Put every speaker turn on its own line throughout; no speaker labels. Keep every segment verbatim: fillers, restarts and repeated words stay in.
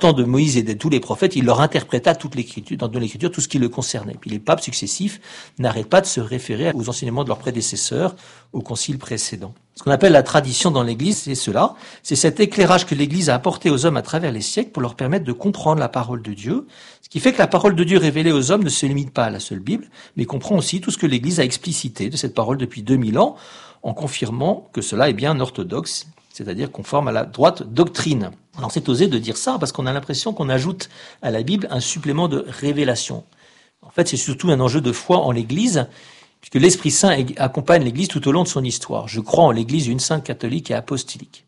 temps de Moïse et de tous les prophètes, il leur interpréta toute l'écriture, dans l'écriture, tout ce qui le concernait. Puis les papes successifs n'arrêtent pas de se référer aux enseignements de leurs prédécesseurs au concile précédent. Ce qu'on appelle la tradition dans l'Église, c'est cela. C'est cet éclairage que l'Église a apporté aux hommes à travers les siècles pour leur permettre de comprendre la parole de Dieu. Ce qui fait que la parole de Dieu révélée aux hommes ne se limite pas à la seule Bible, mais comprend aussi tout ce que l'Église a explicité de cette parole depuis deux mille ans, en confirmant que cela est bien orthodoxe, c'est-à-dire conforme à la droite doctrine. Alors c'est osé de dire ça parce qu'on a l'impression qu'on ajoute à la Bible un supplément de révélation. En fait, c'est surtout un enjeu de foi en l'Église, puisque l'Esprit Saint accompagne l'Église tout au long de son histoire. Je crois en l'Église une sainte catholique et apostolique.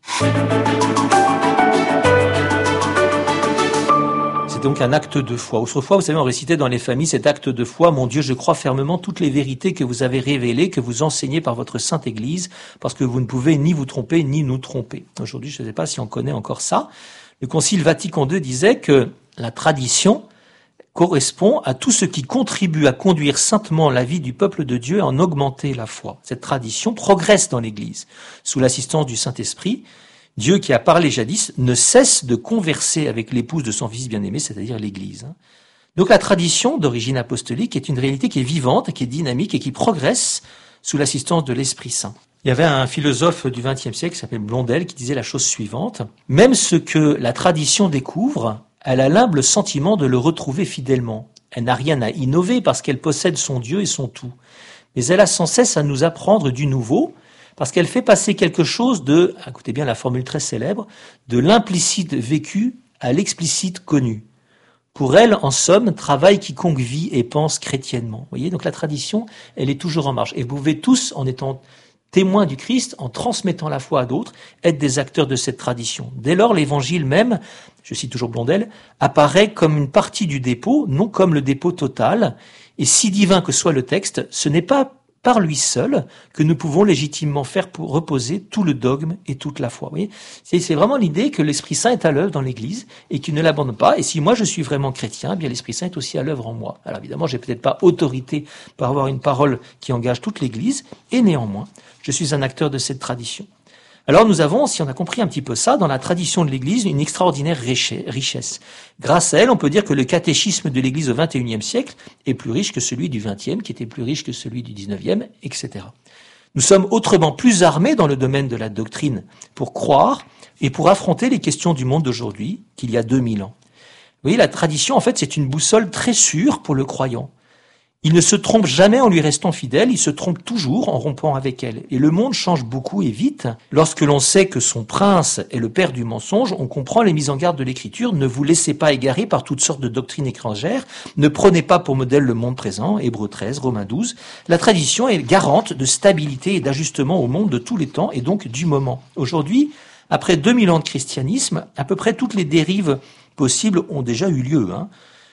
C'est donc un acte de foi. Autrefois, vous savez, on récitait dans les familles cet acte de foi. Mon Dieu, je crois fermement toutes les vérités que vous avez révélées, que vous enseignez par votre sainte Église, parce que vous ne pouvez ni vous tromper, ni nous tromper. Aujourd'hui, je ne sais pas si on connaît encore ça. Le Concile Vatican deux disait que la tradition correspond à tout ce qui contribue à conduire saintement la vie du peuple de Dieu et à en augmenter la foi. Cette tradition progresse dans l'Église. Sous l'assistance du Saint-Esprit, Dieu qui a parlé jadis ne cesse de converser avec l'épouse de son Fils bien-aimé, c'est-à-dire l'Église. Donc la tradition d'origine apostolique est une réalité qui est vivante, qui est dynamique et qui progresse sous l'assistance de l'Esprit Saint. Il y avait un philosophe du vingtième siècle qui s'appelait Blondel qui disait la chose suivante. Même ce que la tradition découvre, elle a l'humble sentiment de le retrouver fidèlement. Elle n'a rien à innover parce qu'elle possède son Dieu et son tout. Mais elle a sans cesse à nous apprendre du nouveau, parce qu'elle fait passer quelque chose de, écoutez bien la formule très célèbre, de l'implicite vécu à l'explicite connu. Pour elle, en somme, travaille quiconque vit et pense chrétiennement. Vous voyez, donc la tradition, elle est toujours en marche. Et vous pouvez tous, en étant témoins du Christ, en transmettant la foi à d'autres, être des acteurs de cette tradition. Dès lors, l'évangile même, je cite toujours Blondel, apparaît comme une partie du dépôt, non comme le dépôt total. Et si divin que soit le texte, ce n'est pas par lui seul que nous pouvons légitimement faire pour reposer tout le dogme et toute la foi. Vous voyez, c'est, c'est vraiment l'idée que l'Esprit Saint est à l'œuvre dans l'Église et qu'il ne l'abandonne pas. Et si moi je suis vraiment chrétien, eh bien l'Esprit Saint est aussi à l'œuvre en moi. Alors évidemment, j'ai peut-être pas autorité pour avoir une parole qui engage toute l'Église, et néanmoins, je suis un acteur de cette tradition. Alors nous avons, si on a compris un petit peu ça, dans la tradition de l'Église, une extraordinaire richesse. Grâce à elle, on peut dire que le catéchisme de l'Église au vingt et unième siècle est plus riche que celui du vingtième, qui était plus riche que celui du dix-neuvième, et cetera. Nous sommes autrement plus armés dans le domaine de la doctrine pour croire et pour affronter les questions du monde d'aujourd'hui qu'il y a deux mille ans. Vous voyez, la tradition, en fait, c'est une boussole très sûre pour le croyant. Il ne se trompe jamais en lui restant fidèle, il se trompe toujours en rompant avec elle. Et le monde change beaucoup et vite. Lorsque l'on sait que son prince est le père du mensonge, on comprend les mises en garde de l'Écriture. Ne vous laissez pas égarer par toutes sortes de doctrines étrangères. Ne prenez pas pour modèle le monde présent, Hébreux treize, Romains douze. La tradition est garante de stabilité et d'ajustement au monde de tous les temps et donc du moment. Aujourd'hui, après deux mille ans de christianisme, à peu près toutes les dérives possibles ont déjà eu lieu, hein.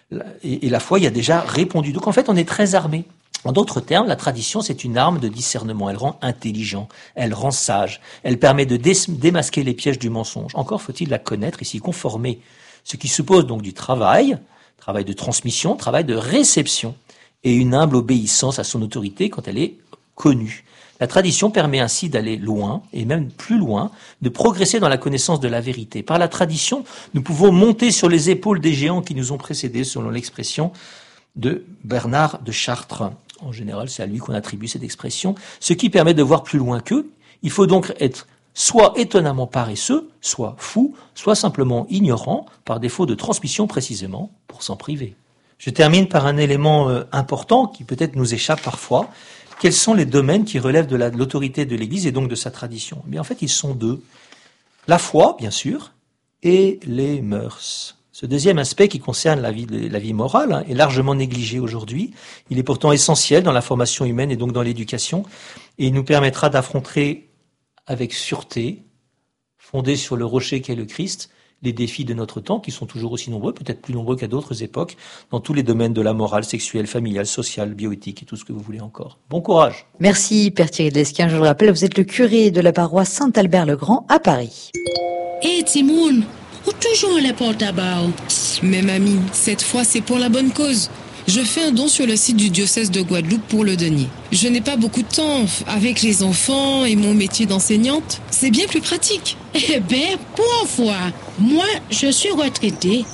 Et la foi y a déjà répondu. Donc en fait, on est très armé. En d'autres termes, la tradition, c'est une arme de discernement. Elle rend intelligent, elle rend sage, elle permet de dé- démasquer les pièges du mensonge. Encore faut-il la connaître et s'y conformer. Ce qui suppose donc du travail, travail de transmission, travail de réception, et une humble obéissance à son autorité quand elle est connue. La tradition permet ainsi d'aller loin, et même plus loin, de progresser dans la connaissance de la vérité. Par la tradition, nous pouvons monter sur les épaules des géants qui nous ont précédés, selon l'expression de Bernard de Chartres. En général, c'est à lui qu'on attribue cette expression, ce qui permet de voir plus loin qu'eux. Il faut donc être soit étonnamment paresseux, soit fou, soit simplement ignorant, par défaut de transmission précisément, pour s'en priver. Je termine par un élément euh, important qui peut-être nous échappe parfois. Quels sont les domaines qui relèvent de, la, de l'autorité de l'Église et donc de sa tradition ? Eh bien, en fait, ils sont deux. La foi, bien sûr, et les mœurs. Ce deuxième aspect qui concerne la vie, la vie morale hein, est largement négligé aujourd'hui. Il est pourtant essentiel dans la formation humaine et donc dans l'éducation. Et il nous permettra d'affronter avec sûreté, fondée sur le rocher qu'est le Christ, les défis de notre temps, qui sont toujours aussi nombreux, peut-être plus nombreux qu'à d'autres époques, dans tous les domaines de la morale, sexuelle, familiale, sociale, bioéthique et tout ce que vous voulez encore. Bon courage.
Merci Père Thierry de Lesquin. Je le rappelle, vous êtes le curé de la paroisse Saint-Albert-le-Grand à Paris.
Hé hey, Timoun, où toujours les porte-tabac?
Mais mamie, cette fois c'est pour la bonne cause. Je fais un don sur le site du diocèse de Guadeloupe pour le denier. Je n'ai pas beaucoup de temps. Avec les enfants et mon métier d'enseignante, c'est bien plus pratique.
Eh bien, pour une fois, moi, je suis retraitée.